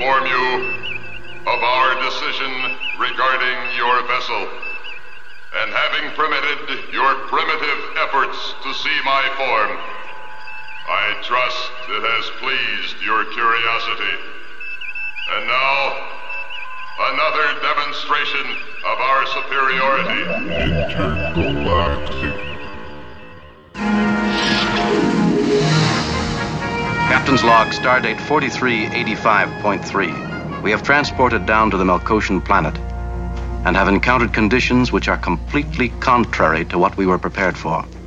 inform you of our decision regarding your vessel, and having permitted your primitive efforts to see my form, I trust it has pleased your curiosity. And now, another demonstration of our superiority. Intergalactic. Captain's log, stardate 4385.3. We have transported down to the Melkoshan planet and have encountered conditions which are completely contrary to what we were prepared for.